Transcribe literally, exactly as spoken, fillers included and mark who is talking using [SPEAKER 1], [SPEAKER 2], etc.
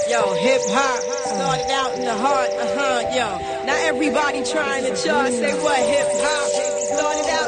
[SPEAKER 1] Yo, hip hop started out in the heart, uh huh, yo. Not everybody trying to chart, say what hip hop started out.